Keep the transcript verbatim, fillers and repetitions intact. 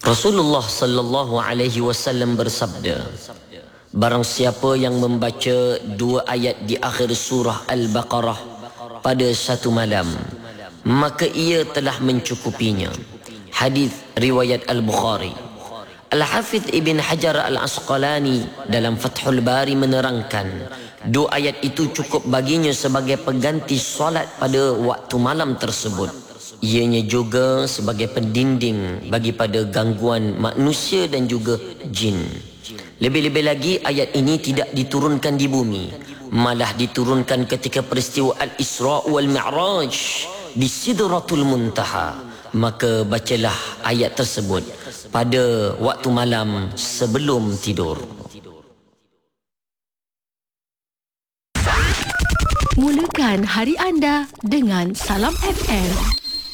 Rasulullah sallallahu alaihi wasallam bersabda, barang siapa yang membaca dua ayat di akhir surah Al-Baqarah pada satu malam, maka ia telah mencukupinya. Hadis riwayat Al-Bukhari. Al-Hafidh Ibn Hajar Al-Asqalani dalam Fathul Bari menerangkan, dua ayat itu cukup baginya sebagai pengganti solat pada waktu malam tersebut. Ianya juga sebagai pendinding bagi pada gangguan manusia dan juga jin. Lebih-lebih lagi ayat ini tidak diturunkan di bumi, malah diturunkan ketika peristiwa Al-Isra' wal-Mi'raj di Sidratul Muntaha. Maka bacalah ayat tersebut pada waktu malam sebelum tidur. Mulakan hari anda dengan Salam F M.